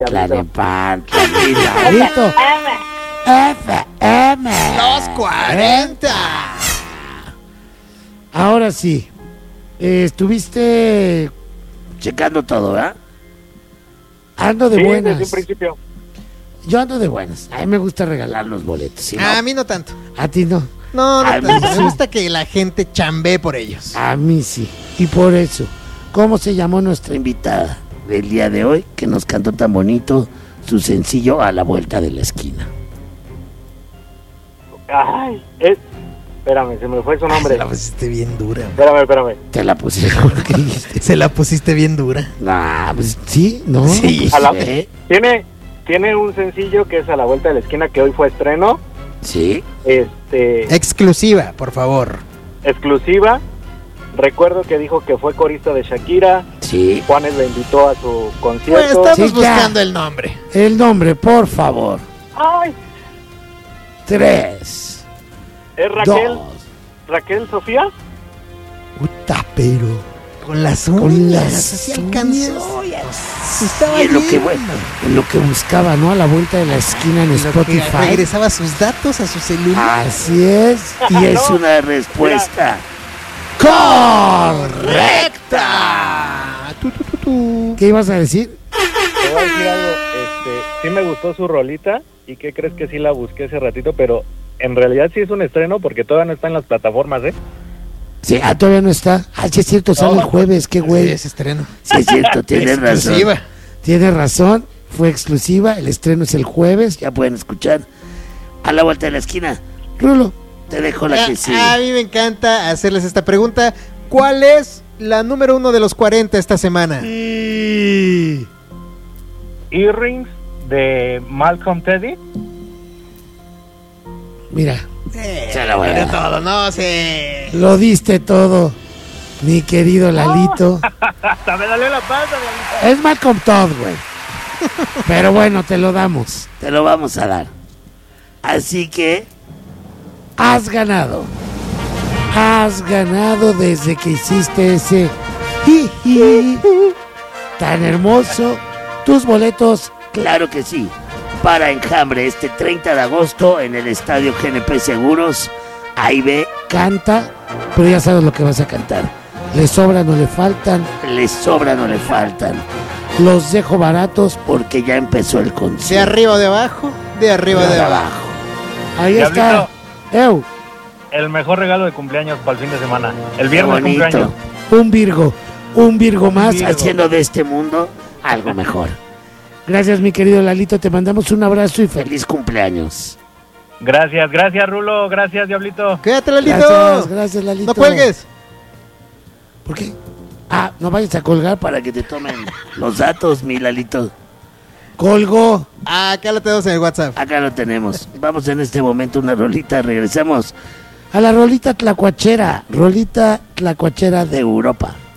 Tlalnepantla, mi Lalito. FM. Los 40. Ahora sí, estuviste checando todo, ¿verdad? Ando de buenas. Desde un principio. Yo ando de buenas. A mí me gusta regalar los boletos. ¿Sí, no? A mí no tanto. A ti no. No A mí tanto. sí. Me gusta que la gente chambee por ellos. A mí sí. Y por eso, ¿cómo se llamó nuestra invitada del día de hoy que nos cantó tan bonito su sencillo A la vuelta de la esquina? Ay, espérame, se me fue su nombre. Se la pusiste bien dura. Espérame. Te la puse como que dijiste. Se la pusiste bien dura. Nah, pues sí, ¿no? Sí. Pues, Tiene un sencillo que es A la vuelta de la esquina, que hoy fue estreno. Sí. Exclusiva, por favor. Exclusiva. Recuerdo que dijo que fue corista de Shakira. Sí. Juanes la invitó a su Pues concierto. estamos Sí, ya. buscando el nombre. El nombre, por favor. Ay, 3, es 2. Raquel Sofía. Puta, pero Con las con uñas. las Así alcanzó. uñas. Estaba Y en lo que bien. bueno, en lo que buscaba, ¿no? A la vuelta de la esquina en Lo que Spotify. regresaba sus datos a su celular. Así es. Y es No, una respuesta correcta. ¿Qué ibas a decir? Te voy a decir algo. Sí me gustó su rolita. ¿Y qué crees que sí la busqué hace ratito? Pero en realidad sí es un estreno porque todavía no está en las plataformas, ¿eh? Sí, todavía no está. Sí es cierto, sale el jueves, qué güey. Sí, es estreno. Sí es cierto, tienes razón. Exclusiva. Tienes razón, fue exclusiva, el estreno es el jueves, ya pueden escuchar A la vuelta de la esquina. Rulo, te dejo la que sigue. A mí me encanta hacerles esta pregunta. ¿Cuál es la número 1 de los 40 esta semana? Earrings de Malcolm Teddy. Mira, se la voy a de dar. todo, no sé. Lo diste todo, mi querido Lalito. Hasta me dolió la panza, Lalito. Es Malcolm Todd, güey. Pero bueno, te lo damos, te lo vamos a dar. Así que has ganado. Has ganado desde que hiciste ese jiji tan hermoso. Tus boletos, claro que sí, para Enjambre este 30 de agosto en el Estadio GNP Seguros. Ahí ve, canta, pero ya sabes lo que vas a cantar. Le sobran o le faltan, le sobran o le faltan. Los dejo baratos porque ya empezó el ¿De concierto. arriba o de abajo? De arriba o de abajo. Ahí está. Diablito. El mejor regalo de cumpleaños para el fin de semana. El Qué viernes bonito. cumpleaños. Un Virgo más Virgo. haciendo de este mundo algo mejor. Gracias, mi querido Lalito. Te mandamos un abrazo y feliz cumpleaños. Gracias, Rulo. Gracias, Diablito. Quédate, Lalito. Gracias, Lalito. No cuelgues. ¿Por qué? No vayas a colgar para que te tomen los datos, mi Lalito. Colgo. Acá lo tenemos en el WhatsApp. Acá lo tenemos. Vamos en este momento una rolita. Regresamos a la rolita tlacuachera. Rolita tlacuachera de Europa.